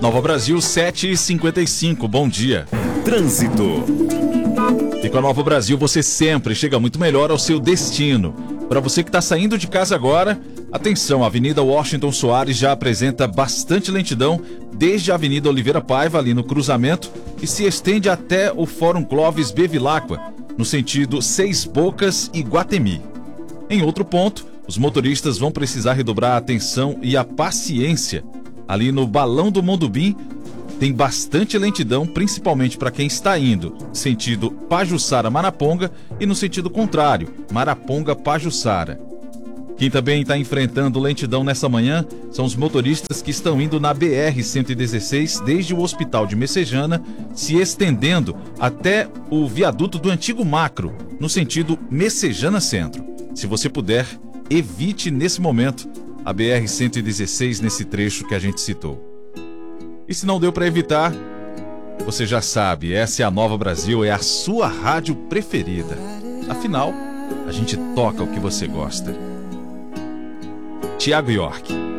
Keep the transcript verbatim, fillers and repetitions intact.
Nova Brasil, sete e cinquenta e cinco, bom dia. Trânsito. E com a Nova Brasil você sempre chega muito melhor ao seu destino. Para você que está saindo de casa agora, atenção, a Avenida Washington Soares já apresenta bastante lentidão desde a Avenida Oliveira Paiva, ali no cruzamento, e se estende até o Fórum Clóvis Bevilacqua, no sentido Seis Bocas e Guatemi. Em outro ponto, os motoristas vão precisar redobrar a atenção e a paciência. Ali no Balão do Mondubim, tem bastante lentidão, principalmente para quem está indo sentido Pajuçara-Maraponga e no sentido contrário, Maraponga-Pajuçara. Quem também está enfrentando lentidão nessa manhã são os motoristas que estão indo na B R cento e dezesseis desde o Hospital de Messejana, se estendendo até o viaduto do Antigo Macro, no sentido Messejana Centro. Se você puder, evite nesse momento a B R cento e dezesseis nesse trecho que a gente citou. E se não deu para evitar, você já sabe, essa é a Nova Brasil, é a sua rádio preferida. Afinal, a gente toca o que você gosta. Tiago York.